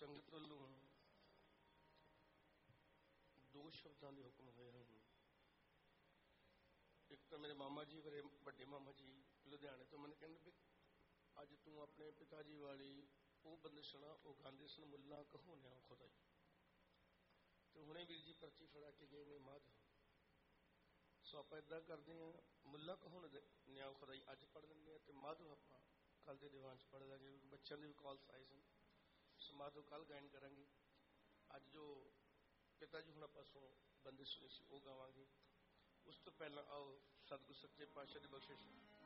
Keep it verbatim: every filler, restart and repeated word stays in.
संगत वालों दो शब्दों के हुक्म हुए हैं। एक तो मेरे मामा जी मेरे बड़े मामा जी लुधियाने तो मैंने कहते भी अज तू अपने पिता जी वाली वो बंदिश ना वो गांधी सन मुला कहो न्या खुदाई तो हुणे वीर जी पर्ची फड़ा के गए ने माधव सो आप इदा करते हैं मुला कहो न्या खुदाई अज पढ़ लेंगे तो माधव आप कल के दीवान च पढ़ लेंगे। बच्चों की भी कॉल्स आए सन सो माधव कल गायन करेंगे। अज जो पिता जी हुण पासों बंदिश सुनी सी वो गावांगे। उस तो पहला आओ सतगुरु सच्चे पातशाह की बख्शिश